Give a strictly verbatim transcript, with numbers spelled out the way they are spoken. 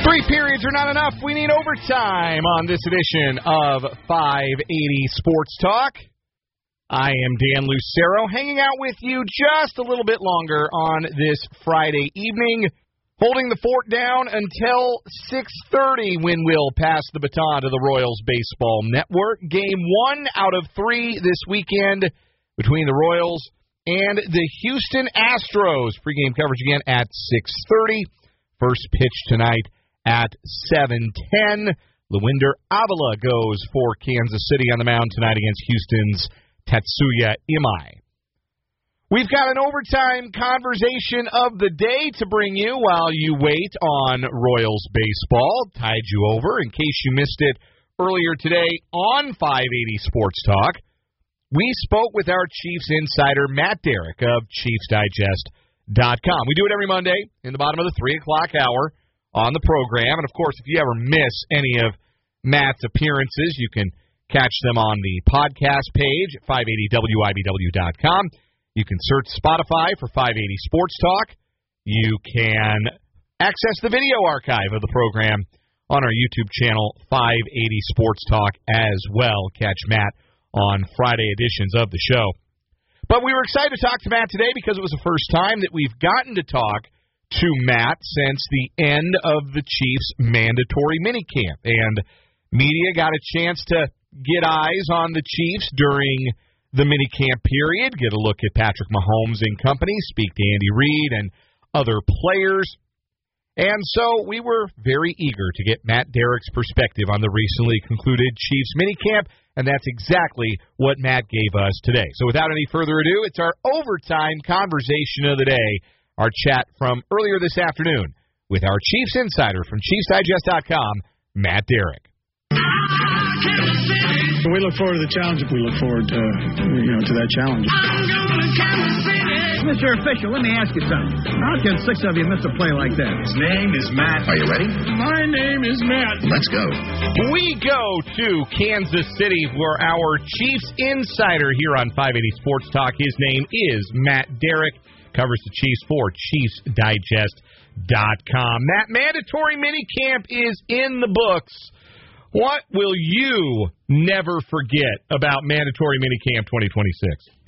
Three periods are not enough. We need overtime on this edition of five eighty Sports Talk. I am Dan Lucero, hanging out with you just a little bit longer on this Friday evening, holding the fort down until six thirty when we'll pass the baton to the Royals Baseball Network. Game one out of three this weekend between the Royals and the Houston Astros. Pre-game coverage again at six thirty. First pitch tonight at seven ten. Lwinder Avila goes for Kansas City on the mound tonight against Houston's Tatsuya Imai. We've got an overtime conversation of the day to bring you while you wait on Royals baseball. Tied you over in case you missed it earlier today on five eighty Sports Talk. We spoke with our Chiefs insider, Matt Derrick of Chiefs Digest dot com. We do it every Monday in the bottom of the three o'clock hour on the program. And, of course, if you ever miss any of Matt's appearances, you can catch them on the podcast page at five eighty W I B W dot com. You can search Spotify for five eighty Sports Talk. You can access the video archive of the program on our YouTube channel, five eighty Sports Talk, as well. Catch Matt on Friday editions of the show. But we were excited to talk to Matt today because it was the first time that we've gotten to talk to Matt since the end of the Chiefs' mandatory minicamp. And media got a chance to get eyes on the Chiefs during the minicamp period, get a look at Patrick Mahomes and company, speak to Andy Reid and other players. And so we were very eager to get Matt Derrick's perspective on the recently concluded Chiefs minicamp, and that's exactly what Matt gave us today. So without any further ado, it's our overtime conversation of the day, our chat from earlier this afternoon with our Chiefs insider from Chiefs Digest dot com, Matt Derrick. We look forward to the challenge. We look forward to, you know, to that challenge. Mister Official, let me ask you something. How can six of you miss a play like that? His name is Matt. Are you ready? My name is Matt. Let's go. We go to Kansas City where our Chiefs insider here on five eighty Sports Talk. His name is Matt Derrick. Covers the Chiefs for Chiefs Digest dot com. Matt, mandatory minicamp is in the books. What will you never forget about mandatory minicamp twenty twenty-six?